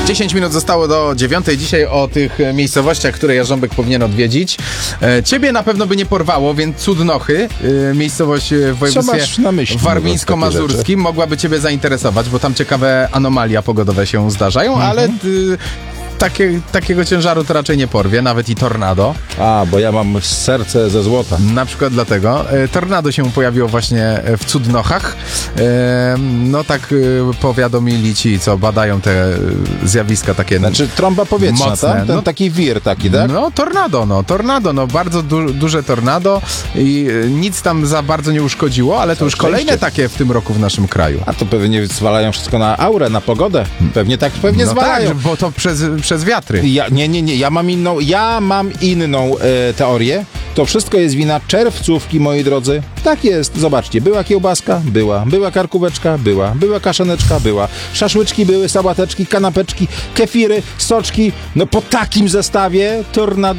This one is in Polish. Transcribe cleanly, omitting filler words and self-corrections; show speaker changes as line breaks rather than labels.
10 minut zostało do 9. Dzisiaj o tych miejscowościach, które Jarząbek powinien odwiedzić. Ciebie na pewno by nie porwało, więc Cudnochy, miejscowość w województwie warmińsko-mazurskim, mogłaby ciebie zainteresować, bo tam ciekawe anomalia pogodowe się zdarzają, ale takiego ciężaru to raczej nie porwie, nawet i tornado.
A, bo ja mam serce ze złota.
Na przykład dlatego. Tornado się pojawiło właśnie w Cudnochach. No tak powiadomili ci, co badają te zjawiska takie.
Znaczy trąba powietrzna,
mocne.
tak? Ten taki wir taki, tak?
No tornado, bardzo duże tornado i nic tam za bardzo nie uszkodziło, ale to już kolejne takie w tym roku w naszym kraju.
A to pewnie zwalają wszystko na aurę, na pogodę. Pewnie zwalają.
Tak, bo to przez wiatry.
Nie, ja mam inną teorię. To wszystko jest wina czerwcówki, moi drodzy. Tak jest, zobaczcie, była kiełbaska, była karkóweczka, była kaszaneczka, szaszłyczki były, sałateczki, kanapeczki, kefiry, soczki. No po takim zestawie tornado